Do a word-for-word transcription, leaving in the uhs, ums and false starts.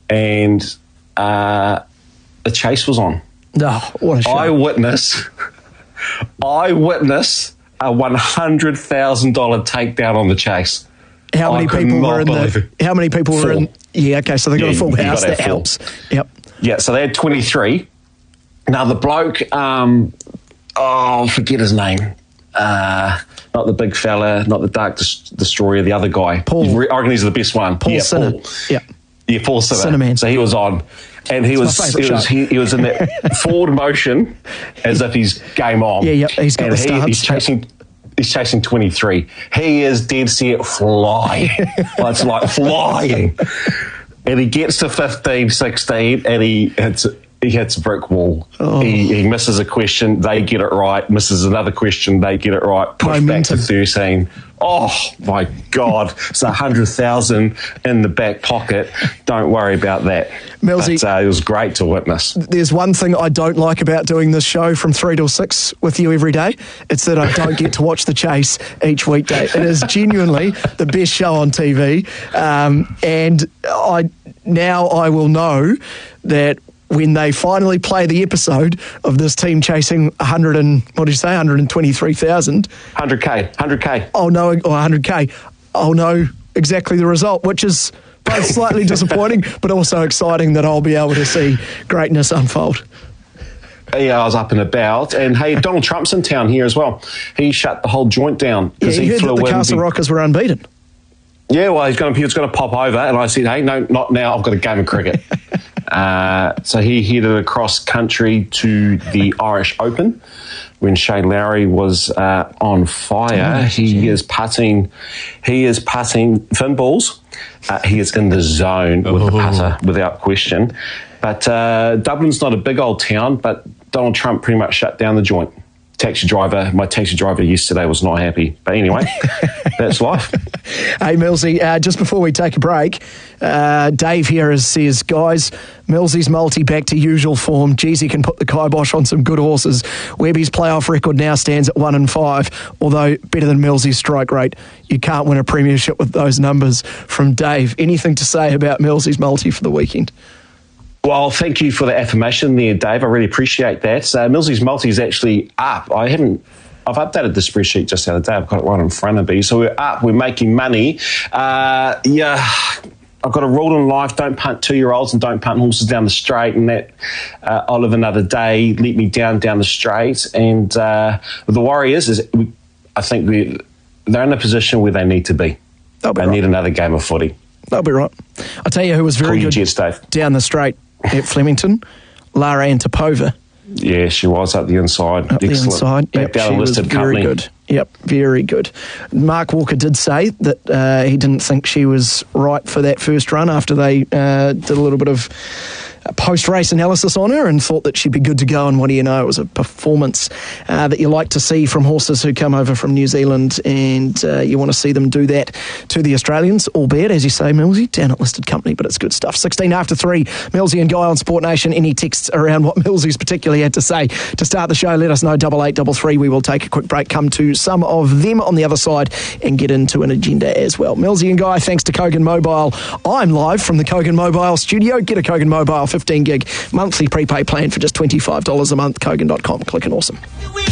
and uh, the chase was on. No, what a show. Eyewitness, eyewitness, a one hundred thousand dollars takedown on the chase. How many I people were in the? it. How many people Four. were in? Yeah, okay, so they got Yeah, a full you house. gotta That have four. helps. Yep. Yeah, so they had twenty-three. Now the bloke, um, oh, forget his name. Uh, not the big fella, not the Dark Des- Destroyer, the other guy. Paul. I reckon he's the best one. Paul yeah, Sinner. Paul. Yep. Yeah, Paul Sinner. Sinnerman. So he was on, and he It's was my he favourite was show. he, he was in that forward motion as if he's game on. Yeah, yeah, he's got and the he, stance, he's yeah. chasing. He's chasing twenty-three. He is dead set flying. Well, it's like flying. And he gets to fifteen, sixteen, and he hits he hits a brick wall. Oh. He, he misses a question, they get it right. Misses another question, they get it right. Push Momentum. back to thirteen. Oh my God! It's a hundred thousand in the back pocket. Don't worry about that. Millsy. But, uh, it was great to witness. There's one thing I don't like about doing this show from three till six with you every day. It's that I don't get to watch the chase each weekday. It is genuinely the best show on T V, um, and I now I will know that when they finally play the episode of this team chasing one hundred and what did you say, one hundred twenty-three thousand, one hundred K, one hundred K. I'll know, or one hundred K, I'll know exactly the result, which is both slightly disappointing, but also exciting that I'll be able to see greatness unfold. Yeah, I was up and about. And hey, Donald Trump's in town here as well. He shut the whole joint down. Yeah, he, he heard flew that the in Castle be- Rockers were unbeaten. Yeah, well, he's going to, he was going to pop over, and I said, hey, no, not now. I've got a game of cricket. uh, so he headed across country to the Irish Open when Shane Lowry was uh, on fire. Oh, he is putting, he is putting thin balls. Uh, he is in the zone with the putter, without question. But uh, Dublin's not a big old town, but Donald Trump pretty much shut down the joint. Taxi driver, my taxi driver yesterday was not happy. But anyway, that's life. Hey, Millsy, uh, just before we take a break, uh, Dave here is, says, guys, Millsy's multi back to usual form. Jeezy can put the kibosh on some good horses. Webby's playoff record now stands at one and five, although better than Millsy's strike rate. You can't win a premiership with those numbers. From Dave, anything to say about Millsy's multi for the weekend? Well, thank you for the affirmation there, Dave. I really appreciate that. Uh, Millsy's multi is actually up. I haven't. I've updated the spreadsheet just the other day. I've got it right in front of me. So we're up. We're making money. Uh, yeah, I've got a rule in life: don't punt two-year-olds and don't punt horses down the straight. And that uh, I'll live another day. Let me down down the straight. And uh, the Warriors is, we, I think we they're in a position where they need to be. They'll be they right. need another game of footy. They'll be right. I'll tell you who was very Call your good jets, Dave. down the straight at Flemington, Lara Antipova. Yeah, she was up the inside. Up Excellent. the inside. Back Yep, down she a was listed very company. good. Yep, very good. Mark Walker did say that uh, he didn't think she was right for that first run after they uh, did a little bit of post-race analysis on her and thought that she'd be good to go. And what do you know, it was a performance uh, that you like to see from horses who come over from New Zealand, and uh, you want to see them do that to the Australians, albeit, as you say, Millsy, down at listed company, but it's good stuff. sixteen after three, Millsy and Guy on Sport Nation. Any texts around what Millsy's particularly had to say to start the show, let us know, double eight double three. We will take a quick break, come to some of them on the other side and get into an agenda as well. Millsy and Guy, thanks to Kogan Mobile. I'm live from the Kogan Mobile studio. Get a Kogan Mobile fifteen gig monthly prepaid plan for just twenty-five dollars a month. Kogan dot com. Click and awesome.